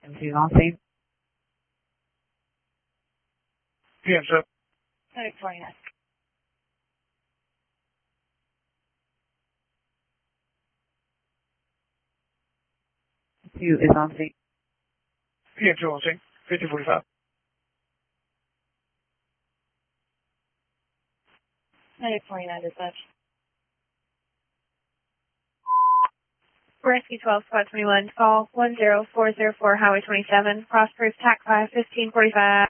PM2 on scene. PM7. Medic 49. PM2 is on scene. PM2 on scene. 5045. Medic 49 dispatch. Rescue 12, Squad 21, call 10404 Highway 27, Prosperous TAC 5, 1545.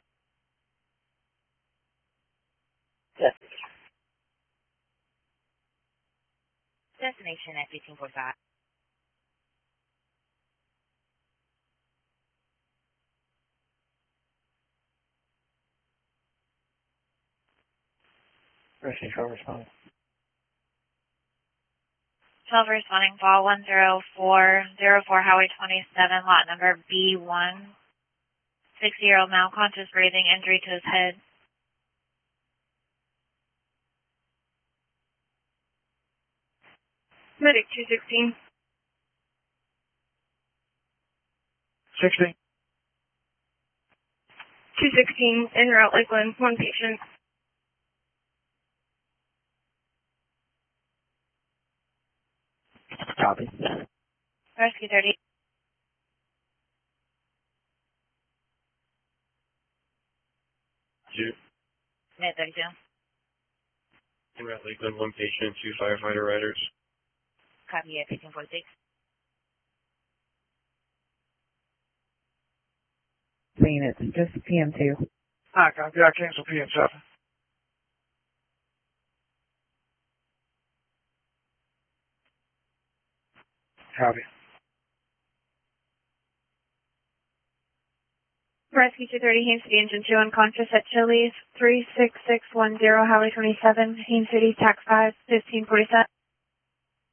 Destination at 1545. Rescue 12 responding. 12 responding, call 10404 Highway 27, lot number B1. 6-year-old male, conscious breathing, injury to his head. Medic 216. 16. 216, en route Lakeland, one patient. Copy. Rescue 30. Mid 32. In Red Lakeland, one patient, 2 firefighter riders. Copy at 1546. Scene, it's just PM2. I copy. I cancel PM7. Copy. Rescue 230, Haines City, engine 2 unconscious at Chili's, 36610 Highway 27, Haines City, TAC 5, 1547.